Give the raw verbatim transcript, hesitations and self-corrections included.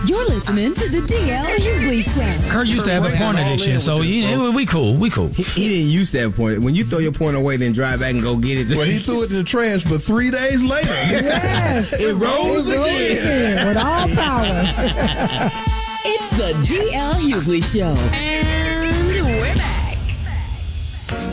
You're listening to the D L Hughley Show. Kurt used to have a point addiction, so you know, we cool, we cool. He, he didn't used to have a point. When you throw your point away, then drive back and go get it. Well, he threw it in the trash, but three days later, Yes. it rose It rose again. again with all power. It's the D L Hughley Show. And we're back.